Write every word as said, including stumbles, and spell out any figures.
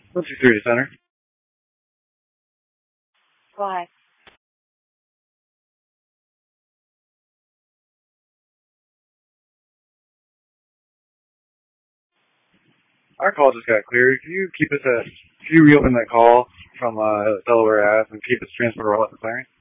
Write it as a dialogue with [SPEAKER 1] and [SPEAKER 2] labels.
[SPEAKER 1] one two three Center.
[SPEAKER 2] Why?
[SPEAKER 1] Our call just got cleared. Can you keep us at, can you reopen that call from uh, Delaware Ave and keep us transferred all at the clearing?